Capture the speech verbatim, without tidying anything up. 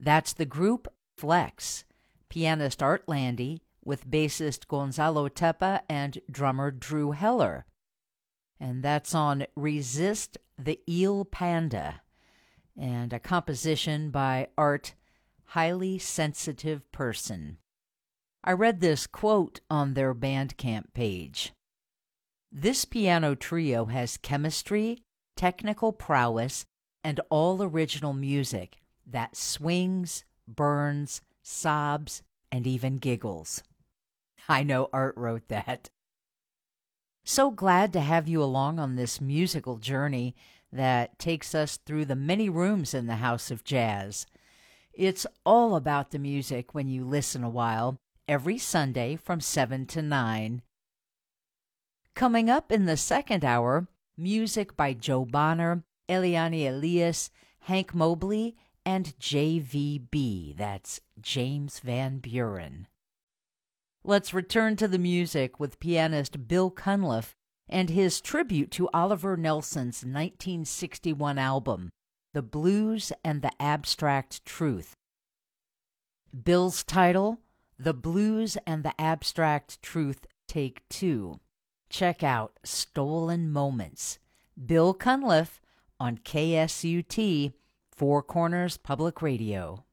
That's the group Flex, pianist Art Landy with bassist Gonzalo Tepa and drummer Drew Heller. And that's on Resist the Eel Panda, and a composition by Art, Highly Sensitive Person. I read this quote on their Bandcamp page. This piano trio has chemistry, technical prowess, and all original music that swings, burns, sobs, and even giggles. I know Art wrote that. So glad to have you along on this musical journey that takes us through the many rooms in the House of Jazz. It's all about the music when you listen a while, every Sunday from seven to nine. Coming up in the second hour, music by Joe Bonner, Eliane Elias, Hank Mobley, and J V B. That's James Van Buren. Let's return to the music with pianist Bill Cunliffe and his tribute to Oliver Nelson's nineteen sixty-one album, The Blues and the Abstract Truth. Bill's title, The Blues and the Abstract Truth, Take Two. Check out Stolen Moments. Bill Cunliffe on K S U T, Four Corners Public Radio.